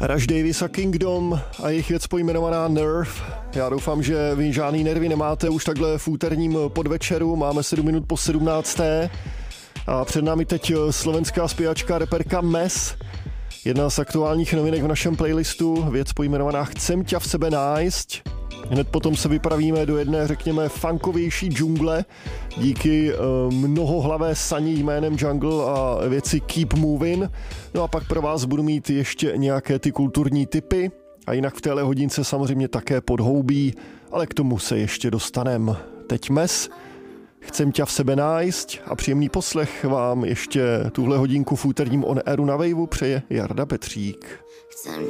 Rush Davis a Kingdom a jejich věc pojmenovaná Nerve. Já doufám, že vy žádný nervy nemáte už takhle v úterním podvečeru. Máme 7 minut po 17. A před námi teď slovenská zpěvačka, reperka Mes. Jedna z aktuálních novinek v našem playlistu, věc pojmenovaná Chcem ťa v sebe nájsť. Hned potom se vypravíme do jedné, řekněme, funkovější džungle díky mnohohlavé sani jménem Jungle a věci Keep Moving. No a pak pro vás budu mít ještě nějaké ty kulturní tipy a jinak v téhle hodince samozřejmě také podhoubí, ale k tomu se ještě dostanem. Teď Mes, Chcem ťa v sebe nájsť a příjemný poslech vám ještě tuhle hodinku v úterním On Airu na Waveu přeje Jarda Petřík. Chcem